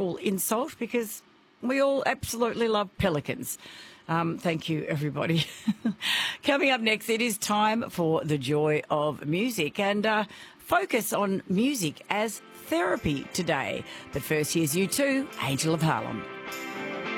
beautiful insult because we all absolutely love pelicans. Thank you, everybody. Coming up next, it is time for The Joy of Music and focus on music as therapy today. But first, here's U2, Angel of Harlem.